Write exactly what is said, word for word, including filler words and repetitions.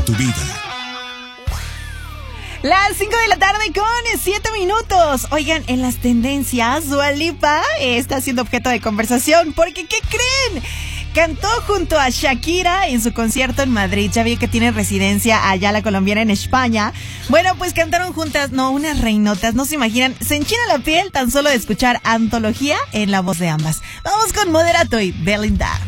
tu vida. Las cinco de la tarde con siete minutos. Oigan, en las tendencias, Dua Lipa está siendo objeto de conversación porque, ¿qué creen? Cantó junto a Shakira en su concierto en Madrid. Ya vi que tiene residencia allá la colombiana en España. Bueno, pues cantaron juntas, no, unas reinotas, no se imaginan. Se enchina la piel tan solo de escuchar Antología en la voz de ambas. Vamos con Moderato y Belinda.